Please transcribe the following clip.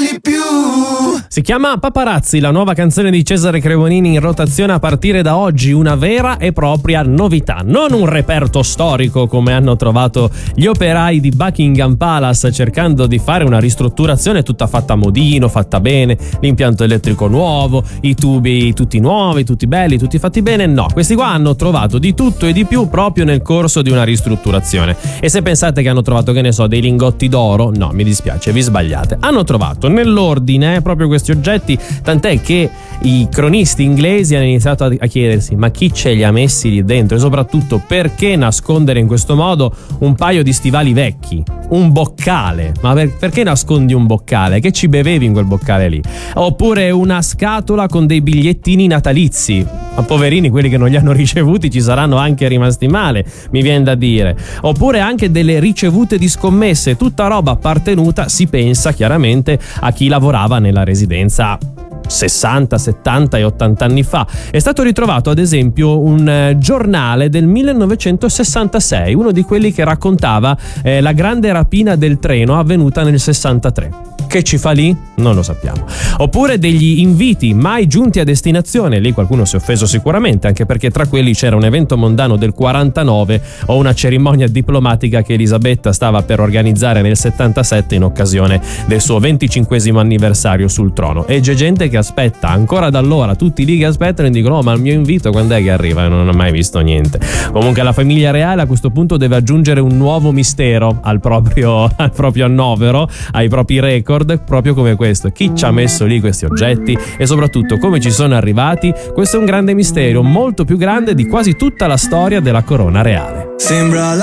di più. Si chiama Paparazzi, la nuova canzone di Cesare Cremonini in rotazione a partire da oggi, una vera e propria novità, non un reperto storico come hanno trovato gli operai di Buckingham Palace cercando di fare una ristrutturazione tutta fatta a modino, fatta bene, l'impianto elettrico nuovo, i tubi tutti nuovi, tutti belli, tutti fatti bene. No, questi qua hanno trovato di tutto e di più proprio nel corso di una ristrutturazione. E se pensate che hanno trovato, che ne so, dei lingotti d'oro, no, mi dispiace, vi sbagliate. Hanno trovato nell'ordine proprio questi oggetti, tant'è che i cronisti inglesi hanno iniziato a chiedersi ma chi ce li ha messi lì dentro e soprattutto perché nascondere in questo modo un paio di stivali vecchi, un boccale. Ma perché nascondi un boccale? Che ci bevevi in quel boccale lì? Oppure una scatola con dei bigliettini natalizi. Ma poverini, quelli che non li hanno ricevuti ci saranno anche rimasti male, mi viene da dire. Oppure anche delle ricevute di scommesse, tutta roba appartenuta, si pensa chiaramente, a chi lavorava nella residenza 60, 70 e 80 anni fa. È stato ritrovato ad esempio un giornale del 1966, uno di quelli che raccontava la grande rapina del treno avvenuta nel 63. Che ci fa lì? Non lo sappiamo. Oppure degli inviti mai giunti a destinazione, lì qualcuno si è offeso sicuramente, anche perché tra quelli c'era un evento mondano del 49 o una cerimonia diplomatica che Elisabetta stava per organizzare nel 77 in occasione del suo 25esimo anniversario sul trono. E c'è gente che aspetta ancora da allora, tutti lì che aspettano e dicono: oh, ma il mio invito quando è che arriva? Non ho mai visto niente. Comunque la famiglia reale a questo punto deve aggiungere un nuovo mistero al proprio annovero, ai propri record, proprio come questo: chi ci ha messo lì questi oggetti e soprattutto come ci sono arrivati. Questo è un grande mistero, molto più grande di quasi tutta la storia della corona reale. Sembra